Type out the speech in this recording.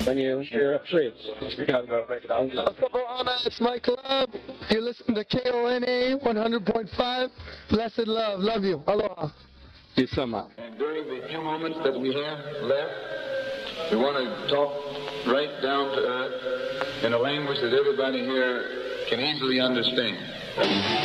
when you hear a phrase. You gotta go break it down. It's my club. You listen to KONA 100.5. Blessed love. Love you. Aloha. Yes, sir. And during the few moments that we have left, we want to talk right down to earth in a language that everybody here can easily understand.